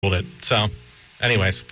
it. So, anyways.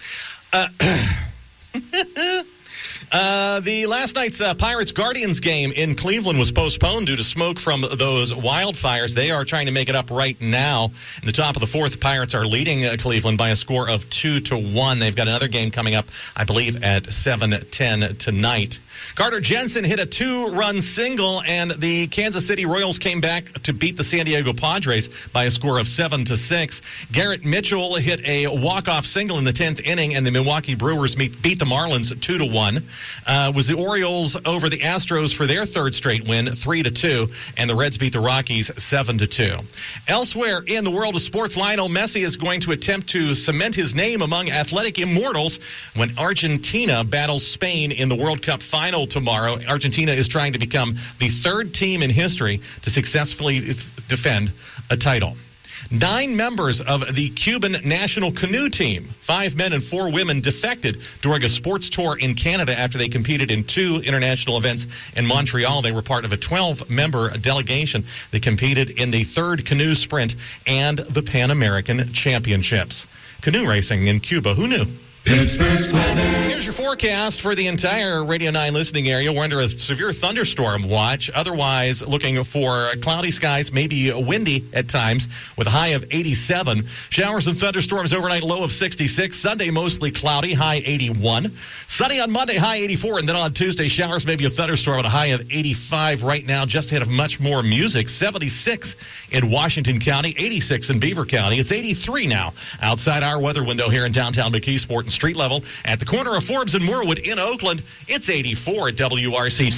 The last night's Pirates-Guardians game in Cleveland was postponed due to smoke from those wildfires. They are trying to make it up right now. In the top of the fourth, Pirates are leading Cleveland by a score of 2-1. They've got another game coming up, I believe, at 7:10 tonight. Carter Jensen hit a 2-run single, and the Kansas City Royals came back to beat the San Diego Padres by a score of 7-6. Garrett Mitchell hit a walk-off single in the 10th inning, and the Milwaukee Brewers beat the Marlins 2-1. Was the Orioles over the Astros for their third straight win, 3-2, and the Reds beat the Rockies 7-2. Elsewhere in the world of sports, Lionel Messi is going to attempt to cement his name among athletic immortals when Argentina battles Spain in the World Cup final tomorrow. Argentina is trying to become the third team in history to successfully defend a title. 9 members of the Cuban national canoe team, 5 men and 4 women, defected during a sports tour in Canada after they competed in 2 international events in Montreal. They were part of a 12-member delegation that competed in the 3rd canoe sprint and the Pan American Championships. Canoe racing in Cuba, who knew? Here's your forecast for the entire Radio 9 listening area. We're under a severe thunderstorm watch. Otherwise, looking for cloudy skies, maybe windy at times, with a high of 87. Showers and thunderstorms overnight, low of 66. Sunday, mostly cloudy, high 81. Sunny on Monday, high 84. And then on Tuesday, showers, maybe a thunderstorm at a high of 85. Right now, just ahead of much more music. 76 in Washington County, 86 in Beaver County. It's 83 now outside our weather window here in downtown McKeesport. Street level at the corner of Forbes and Moorwood in Oakland. It's 84 at WRC.